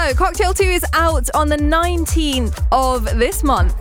So, Cocktail 2 is out on the 19th of this month.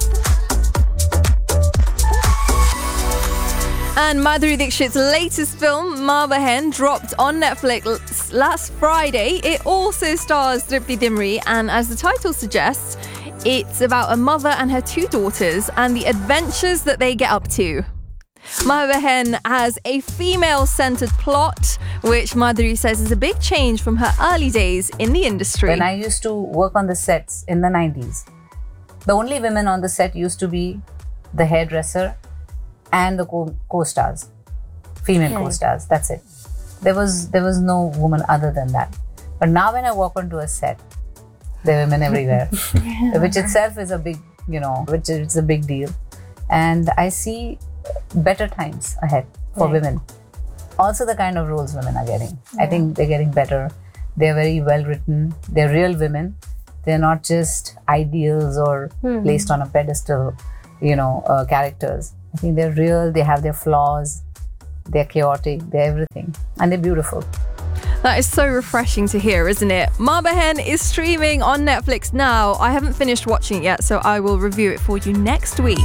And Madhuri Dixit's latest film, Maa Bahen, dropped on Netflix last Friday. It also stars Tripti Dimri, and as the title suggests, it's about a mother and her two daughters and the adventures that they get up to. Maa Bahen has a female-centered plot, which Madhuri says is a big change from her early days in the industry. When I used to work on the sets in the 90s, the only women on the set used to be the hairdresser and the co-stars, female co-stars. That's it. There was no woman other than that. But now when I walk onto a set, there are women everywhere, which itself is a big, which is a big deal. And I see better times ahead for women. Also the kind of roles women are getting. I think they're getting better. They're very well written. They're real women. They're not just ideals or placed on a pedestal, characters. I think they're real, they have their flaws, they're chaotic, they're everything. And they're beautiful. That is so refreshing to hear, isn't it? Maa Bahen is streaming on Netflix now. I haven't finished watching it yet, so I will review it for you next week.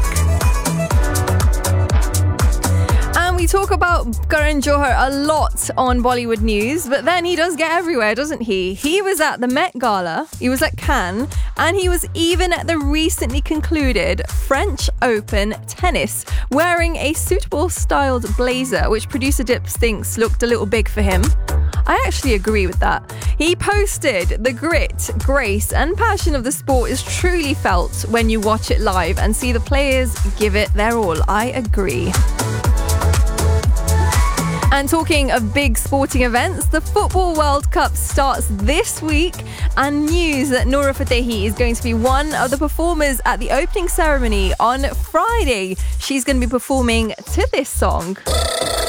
We talk about Karan Johar a lot on Bollywood News, but then he does get everywhere, doesn't he? He was at the Met Gala, he was at Cannes, and he was even at the recently concluded French Open tennis, wearing a suitable styled blazer, which producer Dips thinks looked a little big for him. I actually agree with that. He posted, "The grit, grace and passion of the sport is truly felt when you watch it live and see the players give it their all." I agree. And talking of big sporting events, the Football World Cup starts this week, and news that Noura Fatehi is going to be one of the performers at the opening ceremony on Friday. She's going to be performing to this song.